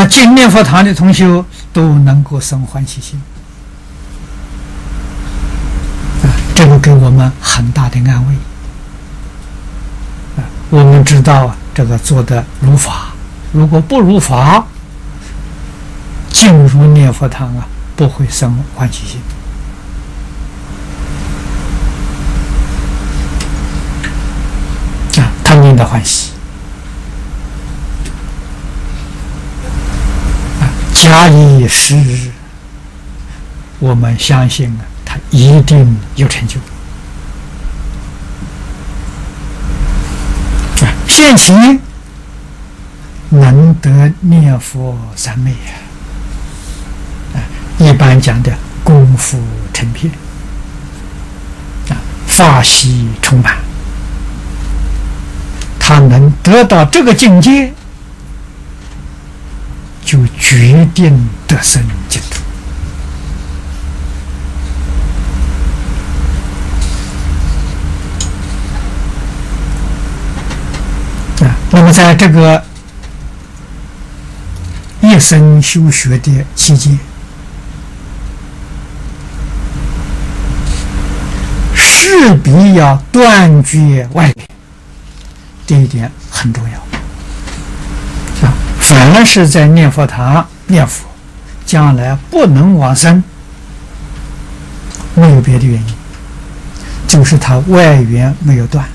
进念佛堂的同修都能够生欢喜心，这个给我们很大的安慰。我们知道这个做的如法，如果不如法，进入念佛堂不会生欢喜心。他念的欢喜，假以时日，我们相信他一定有成就。现前能得念佛三昧一般讲的功夫成片法喜充满，他能得到这个境界，就决定得生净土。那么在这个一生修学的期间，势必要断绝外缘，这一点很重要。凡是在念佛堂念佛，将来不能往生，没有别的原因，就是他外缘没有断。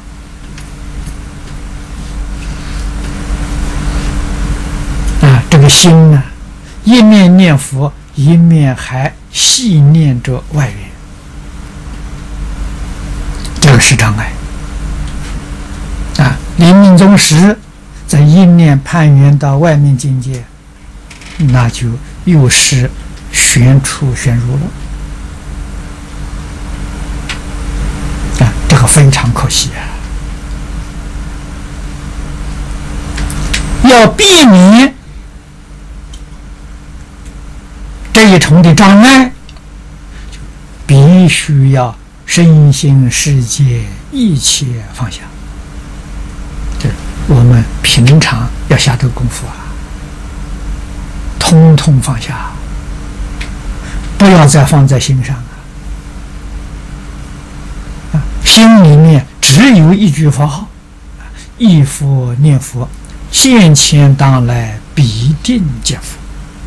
这个心呢，一面念佛，一面还细念着外缘，这个是障碍。临命终时，在一念攀缘到外面境界，那就又是旋出旋入了。这个非常可惜要避免这一重的障碍，必须要身心世界一切放下。这我们平常要下这个功夫通通放下，不要再放在心上心里面只有一句佛号，忆佛念佛，现前当来必定见佛。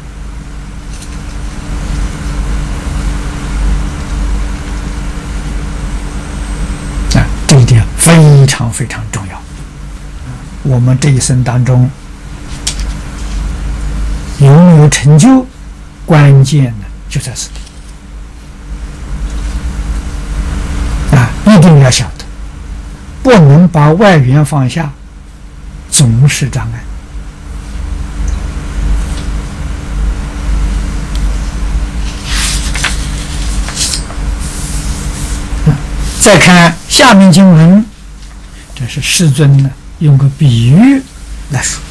这一点非常非常重要。我们这一生当中有没有成就，关键呢就在此地。一定要晓得，不能把外缘放下，总是障碍。再看下面经文，这是世尊呢用个比喻来说。